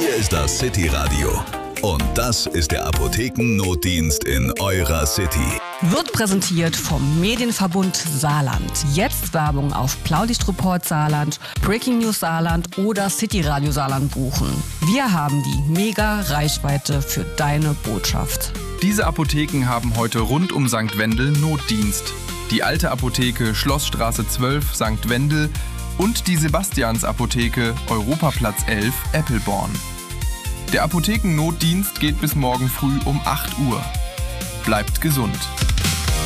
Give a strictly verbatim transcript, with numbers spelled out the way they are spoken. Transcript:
Hier ist das City Radio. Und das ist der Apothekennotdienst in eurer City. Wird präsentiert vom Medienverbund Saarland. Jetzt Werbung auf Blaulichtreport Saarland, Breaking News Saarland oder City Radio Saarland buchen. Wir haben die Mega-Reichweite für deine Botschaft. Diese Apotheken haben heute rund um Sankt Wendel Notdienst. Die alte Apotheke Schlossstraße zwölf Sankt Wendel und die Sebastians-Apotheke Europaplatz elf Eppelborn. Der Apothekennotdienst geht bis morgen früh um acht Uhr. Bleibt gesund.